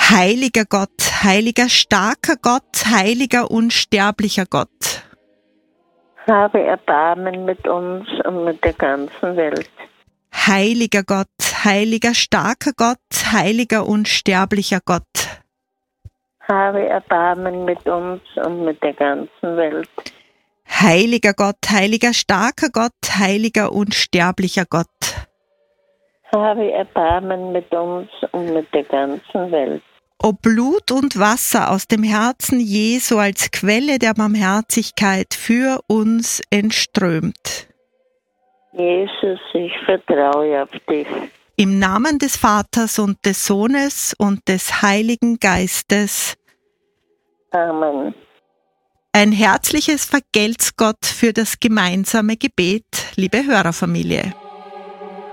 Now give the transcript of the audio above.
Heiliger Gott, heiliger starker Gott, heiliger unsterblicher Gott. Habe Erbarmen mit uns und mit der ganzen Welt. Heiliger Gott, heiliger starker Gott, heiliger unsterblicher Gott. Habe Erbarmen mit uns und mit der ganzen Welt. Heiliger Gott, heiliger starker Gott, heiliger unsterblicher Gott. Habe Erbarmen mit uns und mit der ganzen Welt. O Blut und Wasser aus dem Herzen Jesu als Quelle der Barmherzigkeit für uns entströmt. Jesus, ich vertraue auf dich. Im Namen des Vaters und des Sohnes und des Heiligen Geistes. Amen. Ein herzliches Vergelt's Gott für das gemeinsame Gebet, liebe Hörerfamilie.